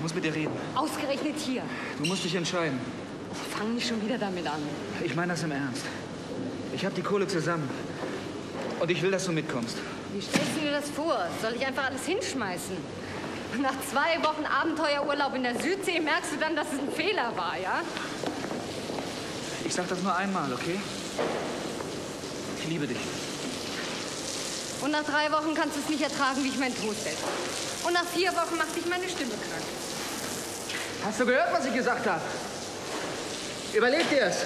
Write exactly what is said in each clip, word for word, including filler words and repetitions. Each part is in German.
muss mit dir reden. Ausgerechnet hier. Du musst dich entscheiden. Fang nicht schon wieder damit an. Ich meine das im Ernst. Ich habe die Kohle zusammen. Und ich will, dass du mitkommst. Wie stellst du dir das vor? Soll ich einfach alles hinschmeißen? Und nach zwei Wochen Abenteuerurlaub in der Südsee merkst du dann, dass es ein Fehler war, ja? Ich sag das nur einmal, okay? Ich liebe dich. Und nach drei Wochen kannst du es nicht ertragen, wie ich meinen Tod esse. Und nach vier Wochen macht dich meine Stimme krank. Hast du gehört, was ich gesagt habe? Überleg dir es.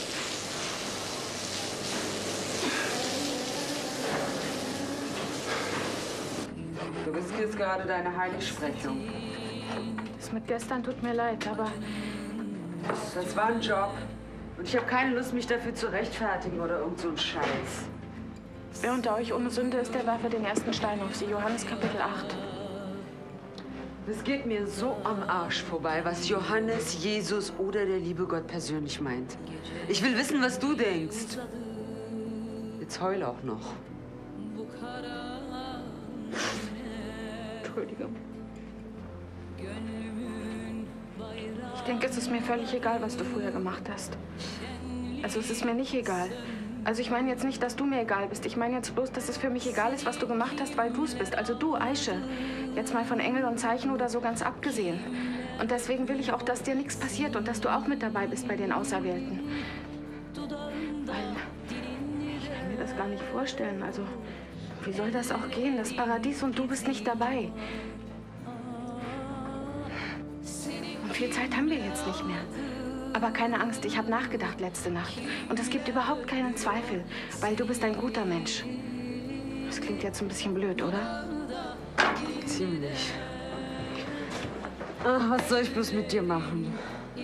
Du riskierst gerade deine Heiligsprechung. Das mit gestern tut mir leid, aber Das war ein Job. Und ich habe keine Lust, mich dafür zu rechtfertigen oder irgend so ein Scheiß. wer unter euch ohne Sünde ist, der werfe den ersten Stein auf sie. Johannes Kapitel acht. Es geht mir so am Arsch vorbei, was Johannes, Jesus oder der liebe Gott persönlich meint. Ich will wissen, was du denkst. Jetzt heul auch noch. Entschuldige. Ich denke, es ist mir völlig egal, was du früher gemacht hast. Also es ist mir nicht egal. Also ich meine jetzt nicht, dass du mir egal bist. Ich meine jetzt bloß, dass es für mich egal ist, was du gemacht hast, weil du es bist. Also du, Aische. Jetzt mal von Engel und Zeichen oder so ganz abgesehen. Und deswegen will ich auch, dass dir nichts passiert und dass du auch mit dabei bist bei den Auserwählten. Weil ich kann mir das gar nicht vorstellen. Also wie soll das auch gehen? Das Paradies und du bist nicht dabei. Und viel Zeit haben wir jetzt nicht mehr. Aber keine Angst, ich habe nachgedacht letzte Nacht. Und es gibt überhaupt keinen Zweifel, weil du bist ein guter Mensch. Das klingt jetzt ein bisschen blöd, oder? Ziemlich. Ach, was soll ich bloß mit dir machen?